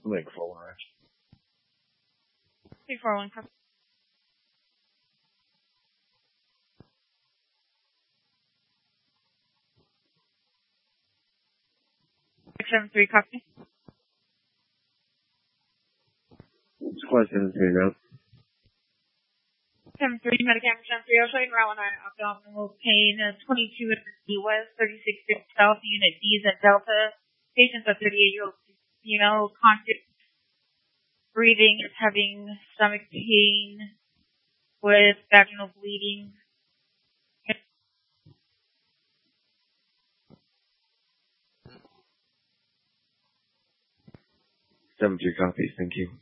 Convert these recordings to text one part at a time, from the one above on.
Lake 4. 341, copy. 673, copy. Squad 73 route. 73, Medicam 3, showing route 19, abdominal pain, 22 at the West, 36 South, Unit D's at Delta. Patients at 38-year-old female, conscious breathing, is having stomach pain with vaginal bleeding. 72 copies, thank you.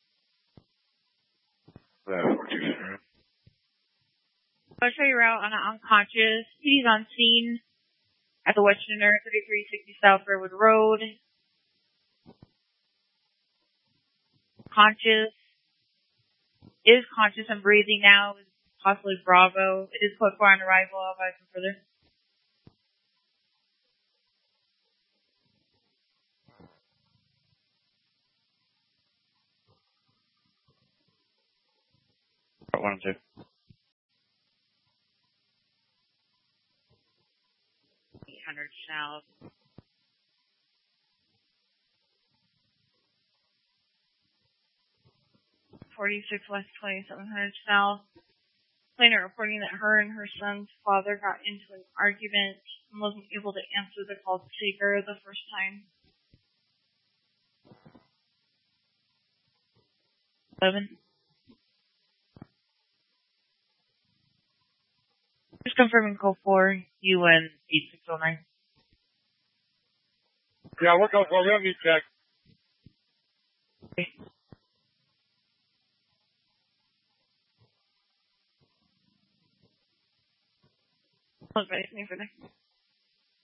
I'll show you route on an unconscious. He's on scene at the Westerner, 3360 South Redwood Road. Is conscious and breathing now, is possibly Bravo. It is code 4 on arrival. I'll advise him further. Part 1 and 2. 800 South. 46 West 2700 South. Plaintiff reporting that her and her son's father got into an argument and wasn't able to answer the call to seeker the first time. 11. Just confirming code 4, UN 8609. Yeah, we're code 4. We don't need check. Okay. Hold on, me for there.